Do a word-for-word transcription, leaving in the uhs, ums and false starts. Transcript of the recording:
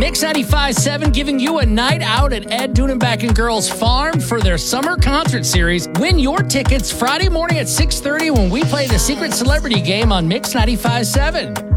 Mix ninety-five point seven giving you a night out at Ed Dunenbach and Girls Farm for their summer concert series. Win your tickets Friday morning at six thirty when we play the Secret Celebrity Game on Mix ninety-five point seven.